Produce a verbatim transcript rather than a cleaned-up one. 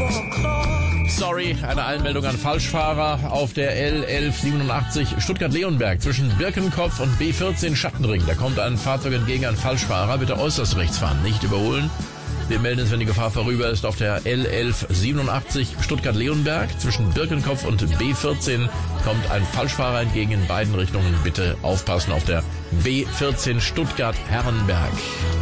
Sorry, eine Einmeldung an Falschfahrer auf der L elf siebenundachtzig Stuttgart-Leonberg zwischen Birkenkopf und B vierzehn Schattenring. Da kommt ein Fahrzeug entgegen, ein Falschfahrer. Bitte äußerst rechts fahren, nicht überholen. Wir melden es, wenn die Gefahr vorüber ist, auf der L elf siebenundachtzig Stuttgart-Leonberg. Zwischen Birkenkopf und B vierzehn kommt ein Falschfahrer entgegen in beiden Richtungen. Bitte aufpassen auf der B vierzehn Stuttgart-Herrenberg.